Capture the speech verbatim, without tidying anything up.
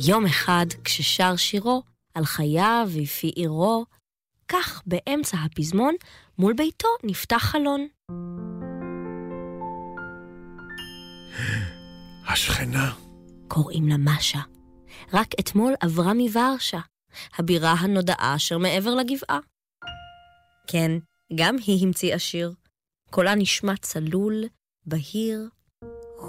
יום אחד, כששר שירו על חייו ויפי עירו, כך באמצע הפזמון, מול ביתו נפתח חלון. השכנה. קוראים לה משה. רק אתמול עברה מוורשה, הבירה הנודעה אשר מעבר לגבעה. כן, גם היא המציאה שיר. קולה נשמע צלול, בהיר,